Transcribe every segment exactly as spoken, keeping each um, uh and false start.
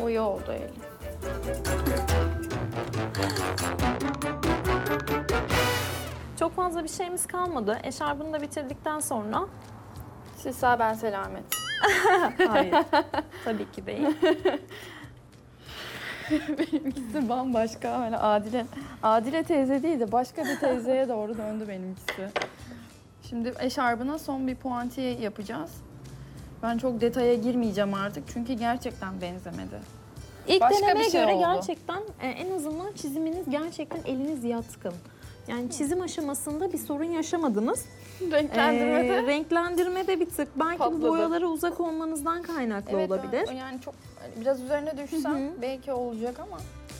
boya oldu eli. Çok fazla bir şeyimiz kalmadı. Eşarbını da bitirdikten sonra... Siz sağ, ben selamet. Hayır, tabii ki değil. Benimkisi bambaşka. Böyle Adile, Adile teyze değil de başka bir teyzeye doğru döndü benimkisi. Şimdi eşarbına son bir puantiye yapacağız. Ben çok detaya girmeyeceğim artık çünkü gerçekten benzemedi. İlk Başka denemeye bir şey göre oldu. gerçekten e, en azından çiziminiz gerçekten eliniz yatkın. Yani çizim aşamasında bir sorun yaşamadınız. Renklendirmede Ee, renklendirmede bir tık. Belki patladı. bu boyalara uzak olmanızdan kaynaklı evet, olabilir. ben- yani çok biraz üzerine düşsem Hı hı. belki olacak ama.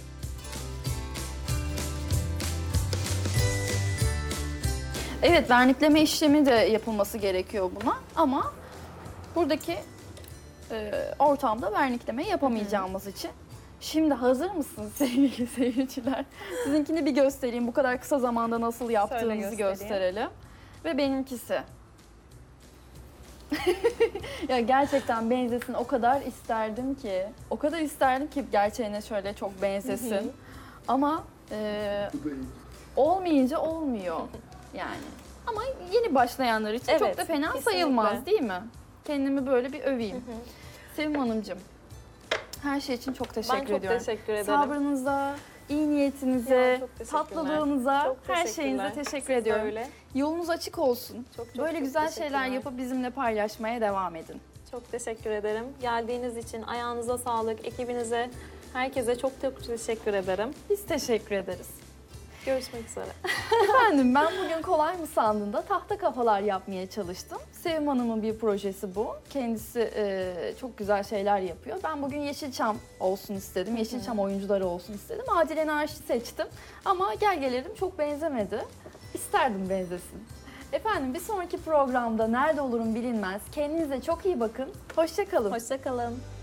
Evet, vernikleme işlemi de yapılması gerekiyor buna ama buradaki e, ortamda vernikleme yapamayacağımız için. Şimdi hazır mısınız sevgili seyirciler? Sizinkini bir göstereyim. Bu kadar kısa zamanda nasıl yaptığımızı göstereyim. gösterelim. Ve benimkisi. Ya gerçekten benzesin, o kadar isterdim ki. O kadar isterdim ki gerçeğine şöyle çok benzesin. Hı hı. Ama e, olmayınca olmuyor yani. Ama yeni başlayanlar için Evet, çok da fena kesinlikle. sayılmaz değil mi? Kendimi böyle bir öveyim. Sevim Hanımcığım, her şey için çok teşekkür Ben çok ediyorum. teşekkür ederim. Sabrınıza, iyi niyetinize, Ya, çok teşekkürler. tatlılığınıza, Çok her teşekkürler. şeyinize teşekkür Siz de ediyorum. öyle. Yolunuz açık olsun. Çok, çok, Böyle çok güzel şeyler teşekkürler. yapıp bizimle paylaşmaya devam edin. Çok teşekkür ederim. Geldiğiniz için ayağınıza sağlık, ekibinize, herkese çok çok teşekkür ederim. Biz teşekkür ederiz. Görüşmek üzere. Efendim, ben bugün kolay mı sandığında tahta kafalar yapmaya çalıştım. Sevim Hanım'ın bir projesi bu. Kendisi e, çok güzel şeyler yapıyor. Ben bugün Yeşilçam olsun istedim. Yeşilçam oyuncuları olsun istedim. Adile Naş'i seçtim. Ama gel gelelim çok benzemedi. İsterdim benzesin. Efendim, bir sonraki programda nerede olurum bilinmez. Kendinize çok iyi bakın. Hoşça kalın. Hoşça kalın.